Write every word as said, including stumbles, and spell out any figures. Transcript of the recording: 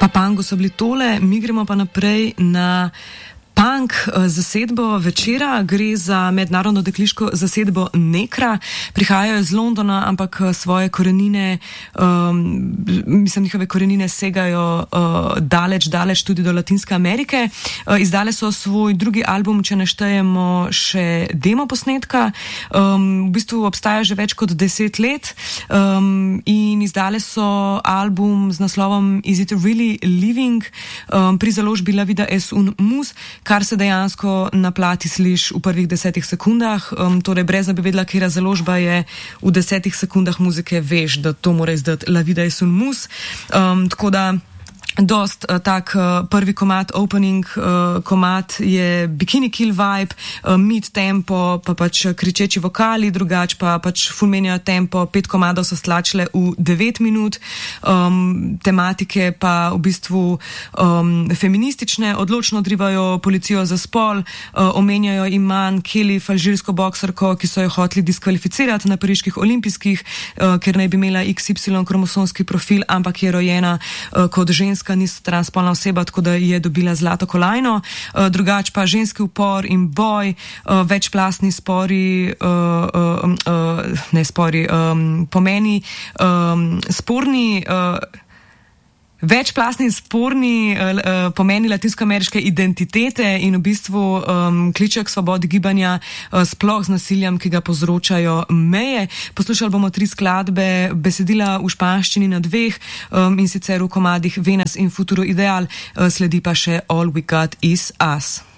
Papango so bili tole, mi gremo pa naprej na punk zasedbo večera. Gre za mednarodno dekliško zasedbo Nekra. Prihajajo iz Londona, ampak svoje korenine, um, mislim, njihove korenine segajo uh, daleč, daleč tudi do Latinske Amerike. Uh, izdale so svoj drugi album, če ne štejemo še demo posnetka. Um, v bistvu obstaja že več kot deset let um, in izdale so album z naslovom Is it really living? Um, pri založbi La Vida es un mus, kar se dejansko na plati sliš v prvih desetih sekundah. Um, torej, brez da bi vedela, kera založba je, v desetih sekundah muzike veš, da to mora izdati La Vida es un mus. Um, tako da dost uh, tak uh, prvi komad, opening uh, komad je Bikini Kill vibe, uh, mid tempo, pa pač kričeči vokali, drugač pa pač full menjajo tempo, pet komadov so stlačile v devet minut, um, tematike pa v bistvu um, feministične, odločno odrivajo policijo za spol, uh, omenjajo Iman Kelif, alžirsko boksarko, ki so jo hoteli diskvalificirati na pariških olimpijskih, uh, ker naj bi imela iks ipsilon kromosomski profil, ampak je rojena uh, kot ženska, ni transspolna oseba, tako da je dobila zlato kolajno. Uh, drugač pa ženski upor in boj, uh, večplastni spori, uh, uh, uh, ne spori, um, pomeni um, sporni, uh, večplastni sporni uh, pomeni latinskoameriške identitete in v bistvu um, kličejo k svobodi gibanja, uh, sploh z nasiljem, ki ga povzročajo meje. Poslušali bomo tri skladbe, besedila v španščini na dveh um, in sicer v komadih Venus in Futuro Ideal, uh, sledi pa še All We Got Is Us.